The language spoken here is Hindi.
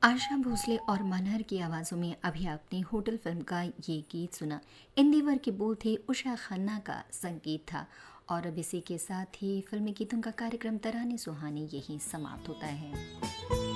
आशा भोसले और मनहर की आवाज़ों में अभी आपने होटल फिल्म का ये गीत सुना। इंदिवर के बोल थे, उषा खन्ना का संगीत था। और अब इसी के साथ ही फिल्मी गीतों का कार्यक्रम तराने सुहाने यही समाप्त होता है।